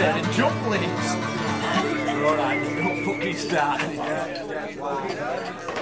there and jump, please. Alright, don't fucking start.